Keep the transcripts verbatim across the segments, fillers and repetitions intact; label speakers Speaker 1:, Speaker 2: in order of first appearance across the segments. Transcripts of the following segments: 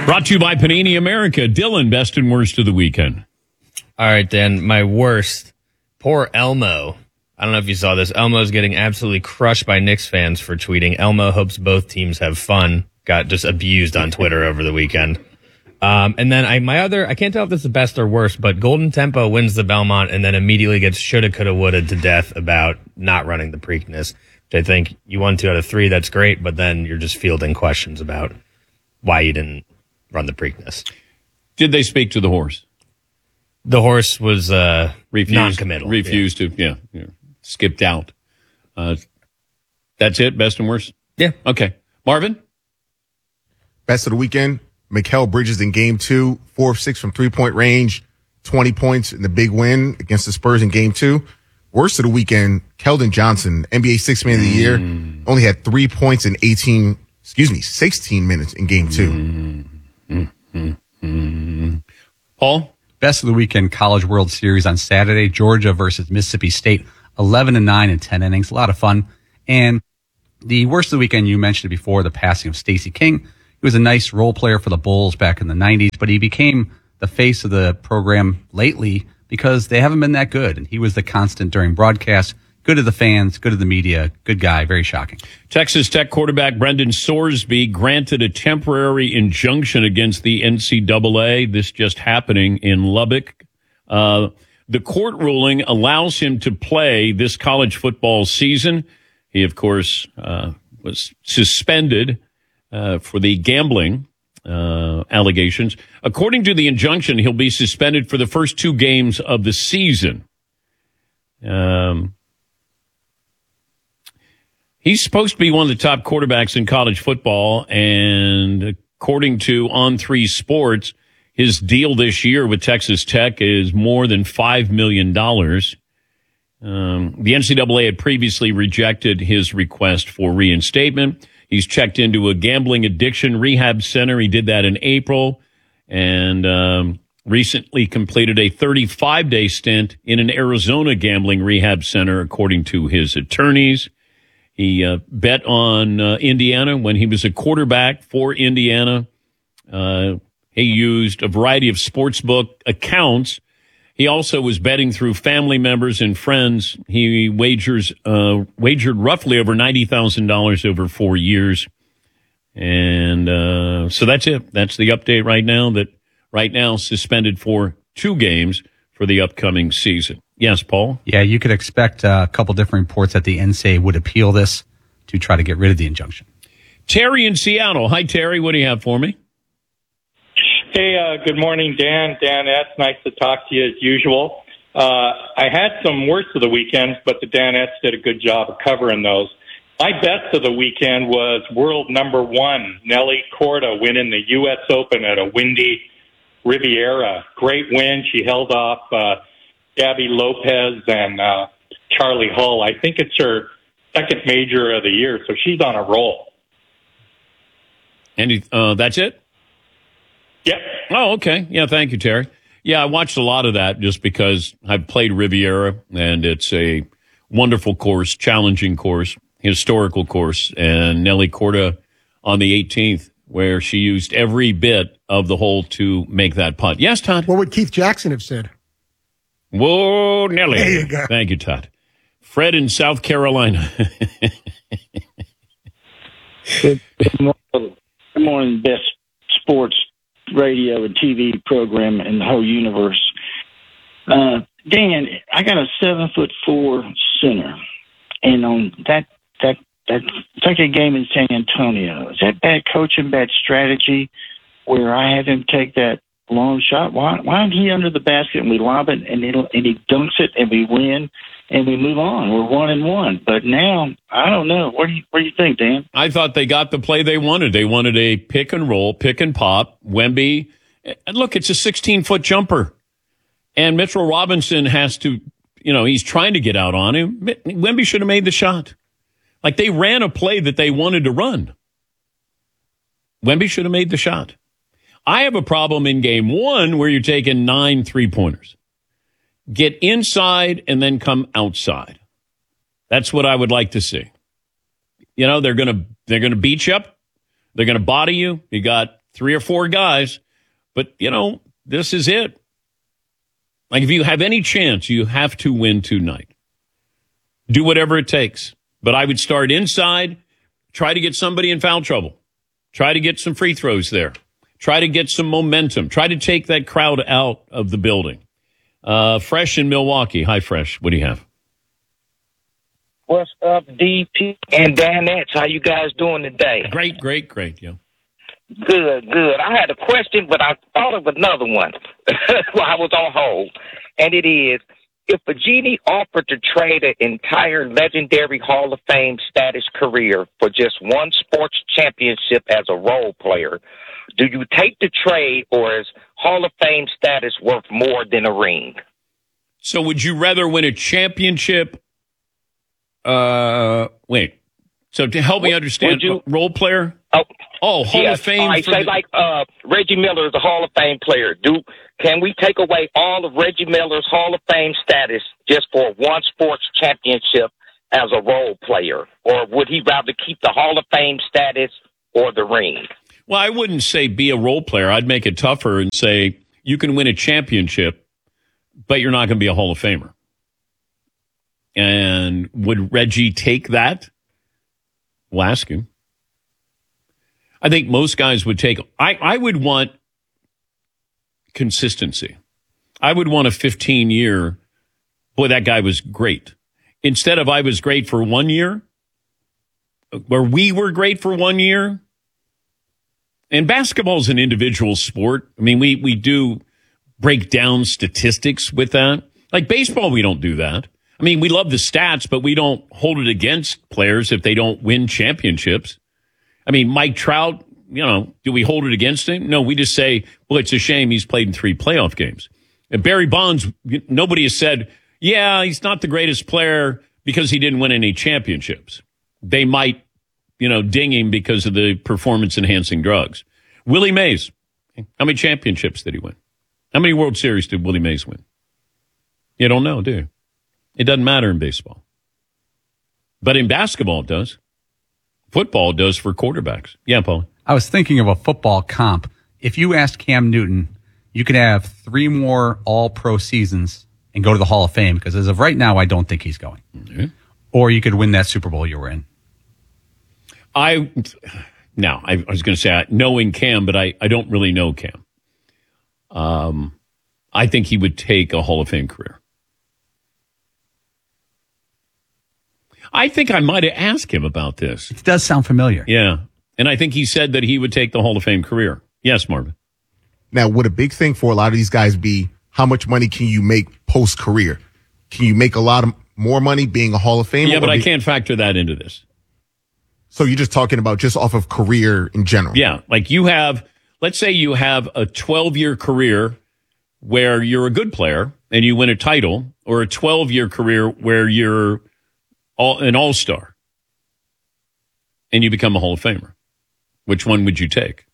Speaker 1: Brought to you by Panini America. Dylan, best and worst of the weekend.
Speaker 2: All right, Dan, my worst. Poor Elmo. I don't know if you saw this. Elmo's getting absolutely crushed by Knicks fans for tweeting. Elmo hopes both teams have fun. Got just abused on Twitter over the weekend. Um, and then I, my other, I can't tell if this is best or worst, but Golden Tempo wins the Belmont and then immediately gets shoulda, coulda, woulda to death about not running the Preakness, which I think you won two out of three. That's great, but then you're just fielding questions about why you didn't run the Preakness.
Speaker 1: Did they speak to the horse?
Speaker 2: The horse was uh,
Speaker 1: refused,
Speaker 2: non-committal.
Speaker 1: Refused yeah. to, yeah, yeah, skipped out. Uh, that's it, best and worst?
Speaker 2: Yeah.
Speaker 1: Okay. Marvin?
Speaker 3: Best of the weekend, Mikal Bridges in game two, four of six from three-point range, twenty points in the big win against the Spurs in game two. Worst of the weekend, Keldon Johnson, N B A Sixth Man of the Year, mm. only had three points in eighteen, excuse me, sixteen minutes in game two.
Speaker 1: Mm. Mm. Mm. Mm. Paul?
Speaker 4: Best of the weekend, College World Series on Saturday, Georgia versus Mississippi State, eleven and nine in ten innings, a lot of fun. And the worst of the weekend, you mentioned it before, the passing of Stacey King. He was a nice role player for the Bulls back in the nineties, but he became the face of the program lately because they haven't been that good. And he was the constant during broadcasts. Good to the fans, good to the media, good guy, very shocking.
Speaker 1: Texas Tech quarterback Brendan Sorsby granted a temporary injunction against the N C double A. This just happening in Lubbock. Uh, the court ruling allows him to play this college football season. He, of course, uh, was suspended Uh, for the gambling uh, allegations. According to the injunction, he'll be suspended for the first two games of the season. Um, he's supposed to be one of the top quarterbacks in college football, and according to On three Sports, his deal this year with Texas Tech is more than five million dollars. Um, the N C double A had previously rejected his request for reinstatement. He's checked into a gambling addiction rehab center. He did that in April and um, recently completed a thirty-five day stint in an Arizona gambling rehab center, according to his attorneys. He uh, bet on uh, Indiana when he was a quarterback for Indiana. Uh, he used a variety of sportsbook accounts. He also was betting through family members and friends. He wagers uh, wagered roughly over ninety thousand dollars over four years. And uh, so that's it. That's the update right now, that right now suspended for two games for the upcoming season. Yes, Paul?
Speaker 4: Yeah, you could expect a couple different reports that the N C A A would appeal this to try to get rid of the injunction.
Speaker 1: Terry in Seattle. Hi, Terry. What do you have for me?
Speaker 5: Hey, uh, good morning, Dan. Dan, it's nice to talk to you as usual. Uh, I had some worst of the weekend, but the Danettes did a good job of covering those. My best of the weekend was world number one, Nelly Korda, winning the U S Open at a windy Riviera. Great win. She held off uh, Gabby Lopez and uh, Charlie Hull. I think it's her second major of the year, so she's on a roll.
Speaker 1: And uh, that's it?
Speaker 5: Yep.
Speaker 1: Oh, okay. Yeah, thank you, Terry. Yeah, I watched a lot of that just because I've played Riviera, and it's a wonderful course, challenging course, historical course. And Nelly Korda on the eighteenth, where she used every bit of the hole to make that putt. Yes, Todd?
Speaker 6: What would Keith Jackson have said?
Speaker 1: Whoa, Nelly.
Speaker 6: There you go.
Speaker 1: Thank you, Todd. Fred in South Carolina.
Speaker 7: Good, good morning, good morning, best sports radio and T V program in the whole universe. Uh, Dan, I got a seven foot four center, and on that that that second game in San Antonio, is that bad coaching, bad strategy, where I have him take that long shot? Why why isn't he under the basket and we lob it and it'll, and he dunks it and we win and we move on? We're one and one. But now I don't know. What do you what do you think, Dan?
Speaker 1: I thought they got the play they wanted. They wanted a pick and roll, pick and pop. Wemby, and look, it's a sixteen foot jumper, and Mitchell Robinson has to, you know, he's trying to get out on him. Wemby should have made the shot. Like, they ran a play that they wanted to run. Wemby should have made the shot. I have a problem in game one where you're taking nine three-pointers. Get inside and then come outside. That's what I would like to see. You know, they're going to they're going to beat you up. They're going to body you. You got three or four guys. But, you know, this is it. Like, if you have any chance, you have to win tonight. Do whatever it takes. But I would start inside, try to get somebody in foul trouble. Try to get some free throws there. Try to get some momentum. Try to take that crowd out of the building. Uh, Fresh in Milwaukee. Hi, Fresh. What do you have?
Speaker 6: What's up, D P and Dan X? How you guys doing today?
Speaker 1: Great, great, great. Yeah.
Speaker 6: Good, good. I had a question, but I thought of another one while I was on hold. And it is, if a genie offered to trade an entire legendary Hall of Fame status career for just one sports championship as a role player, do you take the trade, or is Hall of Fame status worth more than a ring?
Speaker 1: So would you rather win a championship? Uh, wait. So to help me understand,
Speaker 6: you,
Speaker 1: role player?
Speaker 6: Oh,
Speaker 1: oh Hall
Speaker 6: yes.
Speaker 1: of Fame.
Speaker 6: I say
Speaker 1: the,
Speaker 6: like uh, Reggie Miller is a Hall of Fame player. Do can we take away all of Reggie Miller's Hall of Fame status just for one sports championship as a role player, or would he rather keep the Hall of Fame status or the ring?
Speaker 1: Well, I wouldn't say be a role player. I'd make it tougher and say you can win a championship, but you're not going to be a Hall of Famer. And would Reggie take that? We'll ask him. I think most guys would take, I, I would want consistency. I would want a fifteen year, boy, that guy was great. Instead of I was great for one year, where we were great for one year. And basketball is an individual sport. I mean, we, we do break down statistics with that. Like baseball, we don't do that. I mean, we love the stats, but we don't hold it against players if they don't win championships. I mean, Mike Trout, you know, do we hold it against him? No, we just say, well, it's a shame he's played in three playoff games. And Barry Bonds, nobody has said, yeah, he's not the greatest player because he didn't win any championships. They might, you know, ding him because of the performance-enhancing drugs. Willie Mays, how many championships did he win? How many World Series did Willie Mays win? You don't know, do you? It doesn't matter in baseball. But in basketball, it does. Football does for quarterbacks. Yeah, Paul.
Speaker 4: I was thinking of a football comp. If you asked Cam Newton, you could have three more all-pro seasons and go to the Hall of Fame, because as of right now, I don't think he's going. Mm-hmm. Or you could win that Super Bowl you were in.
Speaker 1: I, now, I, I was going to say knowing Cam, but I, I don't really know Cam. Um, I think he would take a Hall of Fame career. I think I might have asked him about this.
Speaker 4: It does sound familiar.
Speaker 1: Yeah. And I think he said that he would take the Hall of Fame career. Yes, Marvin.
Speaker 3: Now, would a big thing for a lot of these guys be how much money can you make post-career? Can you make a lot of more money being a Hall of Famer?
Speaker 1: Yeah, but I
Speaker 3: be-
Speaker 1: can't factor that into this.
Speaker 3: So you're just talking about just off of career in general?
Speaker 1: Yeah. Like you have, let's say you have a twelve-year career where you're a good player and you win a title, or a twelve-year career where you're all, an all-star and you become a Hall of Famer. Which one would you take?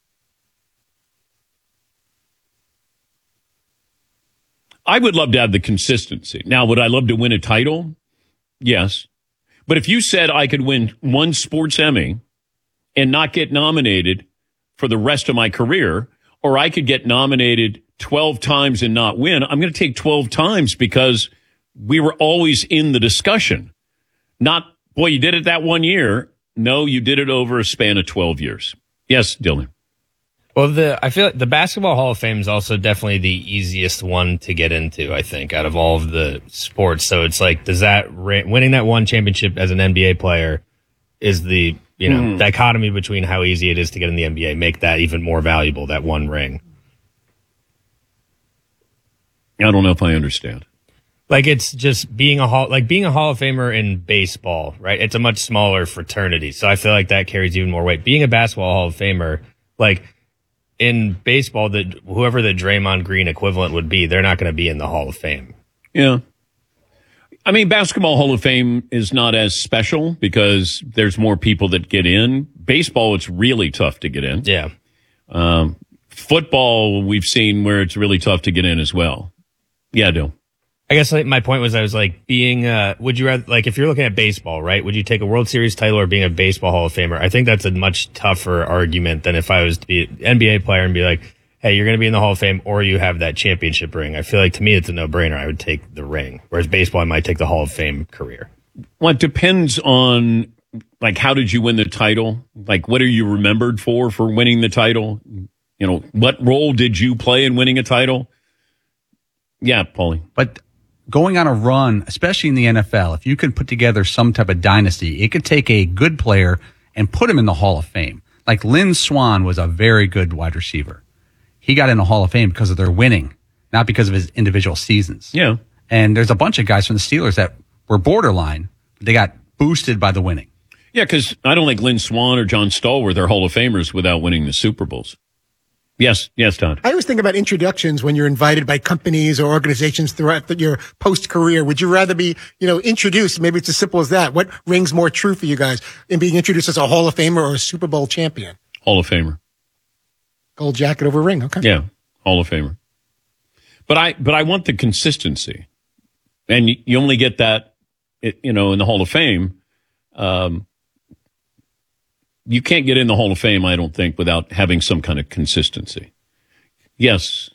Speaker 1: I would love to have the consistency. Now, would I love to win a title? Yes. But if you said I could win one sports Emmy and not get nominated for the rest of my career, or I could get nominated twelve times and not win, I'm going to take twelve times because we were always in the discussion. Not, boy, you did it that one year. No, you did it over a span of twelve years. Yes, Dylan.
Speaker 2: Well, the I feel like the Basketball Hall of Fame is also definitely the easiest one to get into, I think, out of all of the sports. So it's like, does that winning that one championship as an N B A player is the, you know, mm. dichotomy between how easy it is to get in the N B A, make that even more valuable, that one ring?
Speaker 1: I don't know if I understand.
Speaker 2: Like, it's just being a hall, like being a Hall of Famer in baseball, right? It's a much smaller fraternity. So I feel like that carries even more weight. Being a basketball Hall of Famer, like, in baseball, that whoever the Draymond Green equivalent would be, they're not going to be in the Hall of Fame.
Speaker 1: Yeah. I mean, Basketball Hall of Fame is not as special because there's more people that get in. Baseball, it's really tough to get in.
Speaker 2: Yeah.
Speaker 1: Um, football, we've seen where it's really tough to get in as well. Yeah, Dill.
Speaker 2: I guess like, my point was I was like being, uh, would you rather, like if you're looking at baseball, right? Would you take a World Series title or being a baseball Hall of Famer? I think that's a much tougher argument than if I was to be an N B A player and be like, hey, you're going to be in the Hall of Fame or you have that championship ring. I feel like to me it's a no-brainer. I would take the ring. Whereas baseball, I might take the Hall of Fame career.
Speaker 1: Well, it depends on, like, how did you win the title? Like, what are you remembered for for winning the title? You know, what role did you play in winning a title? Yeah, Paulie.
Speaker 4: But going on a run, especially in the N F L, if you can put together some type of dynasty, it could take a good player and put him in the Hall of Fame. Like Lynn Swann was a very good wide receiver. He got in the Hall of Fame because of their winning, not because of his individual seasons.
Speaker 1: Yeah.
Speaker 4: And there's a bunch of guys from the Steelers that were borderline, but they got boosted by the winning.
Speaker 1: Yeah, because I don't think Lynn Swann or John Stoll were their Hall of Famers without winning the Super Bowls. Yes, yes, Todd.
Speaker 8: I always think about introductions when you're invited by companies or organizations throughout the, your post-career. Would you rather be, you know, introduced? Maybe it's as simple as that. What rings more true for you guys in being introduced as a Hall of Famer or a Super Bowl champion?
Speaker 1: Hall of Famer.
Speaker 8: Gold jacket over ring. Okay.
Speaker 1: Yeah, Hall of Famer. But I, but I want the consistency, and you, you only get that, you know, in the Hall of Fame. Um, you can't get in the Hall of Fame, I don't think, without having some kind of consistency. Yes.